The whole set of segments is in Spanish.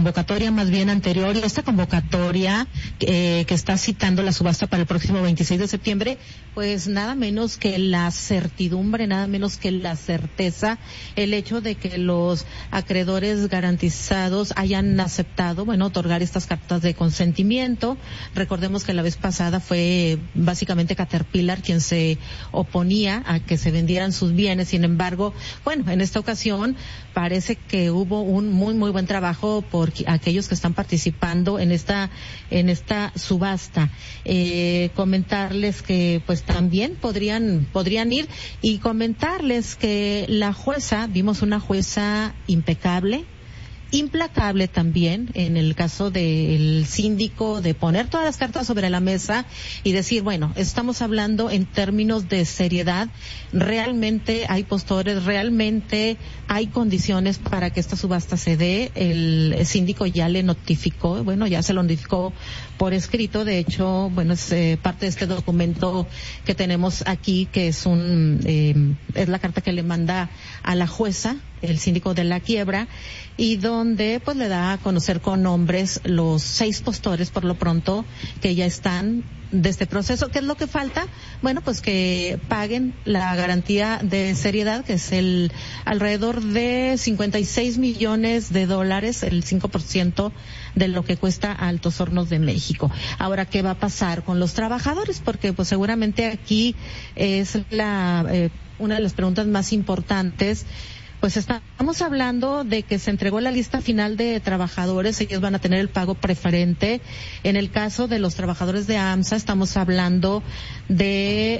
convocatoria más bien anterior, y esta convocatoria que está citando la subasta para el próximo 26 de septiembre, pues nada menos que la certidumbre, nada menos que la certeza, el hecho de que los acreedores garantizados hayan aceptado, otorgar estas cartas de consentimiento. Recordemos que la vez pasada fue básicamente Caterpillar quien se oponía a que se vendieran sus bienes. Sin embargo, en esta ocasión parece que hubo un muy buen trabajo por aquellos que están participando en esta subasta. Comentarles que pues también podrían ir, y comentarles que la jueza, vimos una jueza impecable, implacable también en el caso del síndico, de poner todas las cartas sobre la mesa y decir, estamos hablando en términos de seriedad, realmente hay postores, realmente hay condiciones para que esta subasta se dé. El síndico ya le notificó, ya se lo notificó por escrito. De hecho, es parte de este documento que tenemos aquí, que es es la carta que le manda a la jueza el síndico de la quiebra, y donde pues le da a conocer con nombres los 6 postores por lo pronto que ya están de este proceso. ¿Qué es lo que falta? Pues que paguen la garantía de seriedad, que es alrededor de $56 millones, el 5% de lo que cuesta Altos Hornos de México. Ahora, ¿qué va a pasar con los trabajadores? Porque pues seguramente aquí es una de las preguntas más importantes. Pues estamos hablando de que se entregó la lista final de trabajadores, ellos van a tener el pago preferente. En el caso de los trabajadores de AMSA estamos hablando de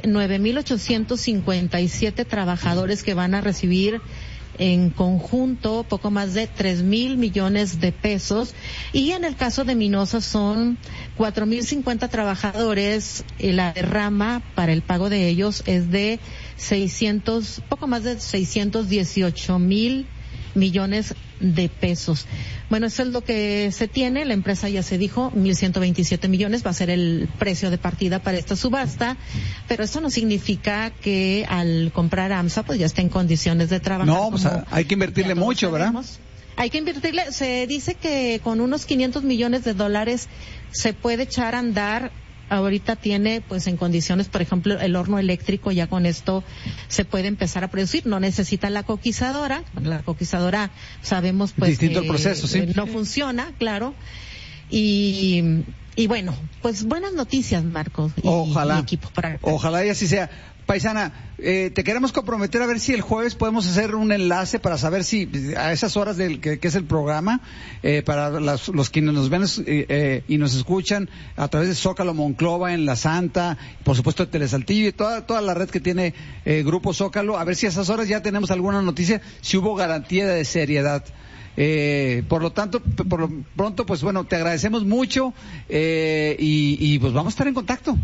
9,857 trabajadores que van a recibir en conjunto poco más de 3,000 millones de pesos, y en el caso de Minosa son 4,050 trabajadores, y la derrama para el pago de ellos es de poco más de 618,000 millones de pesos. Eso es lo que se tiene. La empresa ya se dijo, 1,127 millones va a ser el precio de partida para esta subasta, pero eso no significa que al comprar AMSA pues ya esté en condiciones de trabajar. No, hay que invertirle mucho, ¿verdad? Hay que invertirle. Se dice que con unos $500 millones se puede echar a andar. Ahorita tiene pues en condiciones, por ejemplo, el horno eléctrico, ya con esto se puede empezar a producir. No necesita la coquizadora. La coquizadora sabemos pues distinto el proceso, sí. No funciona, claro. Y pues buenas noticias, Marcos. Ojalá. Y equipo Ojalá y así sea. Paisana, te queremos comprometer a ver si el jueves podemos hacer un enlace para saber si a esas horas que es el programa, para los quienes nos ven y nos escuchan a través de Zócalo Monclova, en La Santa, por supuesto de Telesaltillo y toda la red que tiene Grupo Zócalo, a ver si a esas horas ya tenemos alguna noticia, si hubo garantía de seriedad. Por lo tanto, por lo pronto, pues te agradecemos mucho, y pues vamos a estar en contacto.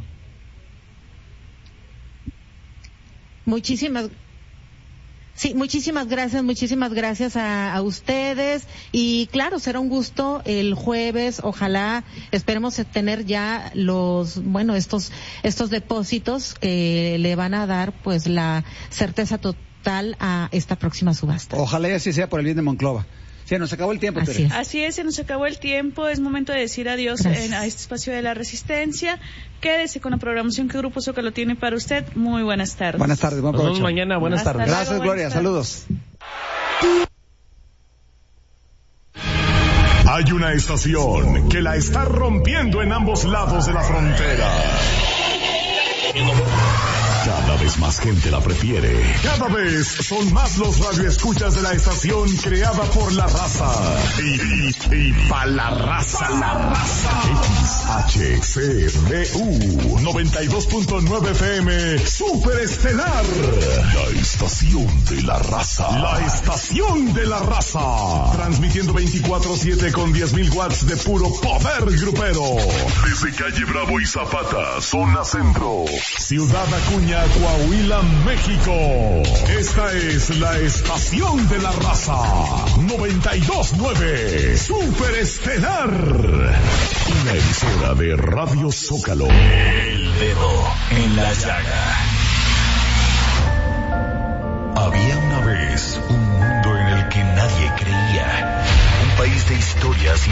Muchísimas gracias a ustedes, y claro, será un gusto el jueves. Ojalá esperemos tener ya estos depósitos que le van a dar pues la certeza total a esta próxima subasta. Ojalá y así sea por el bien de Monclova. Se nos acabó el tiempo, Tere. Así es, se nos acabó el tiempo. Es momento de decir adiós a este espacio de la Resistencia. Quédese con la programación que Grupo Zócalo tiene para usted. Muy buenas tardes. Buenas tardes, buen provecho. Nos vemos mañana, buenas tardes. Gracias, Gloria, saludos. Hay una estación que la está rompiendo en ambos lados de la frontera. Cada vez más gente la prefiere. Cada vez son más los radioescuchas de la estación creada por la raza. Y pa' la raza. XHCDU 92.9 FM Super Estelar. La estación de la raza. La estación de la raza. Transmitiendo 24/7 con 10,000 watts de puro poder grupero. Desde calle Bravo y Zapata, zona centro. Ciudad Acuña, Coahuila, México. Esta es la estación de la raza. 92.9 Super Estelar. Una emisora de Radio Zócalo. El dedo en la llaga. Había una vez un mundo en el que nadie creía. Un país de historias y